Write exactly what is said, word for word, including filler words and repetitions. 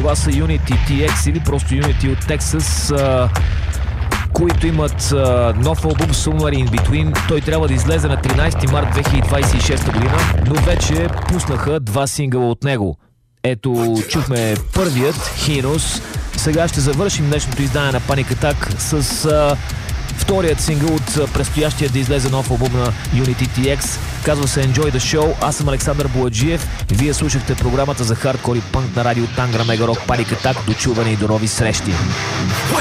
Това са Unity ти екс или просто Unity от Texas, които имат а, нов албум Somewhere in Between. Той трябва да излезе на тринайсети март две хиляди двайсет и шеста година, но вече пуснаха два сингъла от него. Ето, чухме първият, Heinous. Сега ще завършим днешното издание на Panic Attack с а, вторият сингъл от предстоящия да излезе нов албум на Unity ти екс. Казва се Enjoy the Show. Аз съм Александър Бояджиев. Вие слушахте програмата за хардкор и пънк на радио Тангра Мега Рок Panic Attack. До чуване и до нови срещи.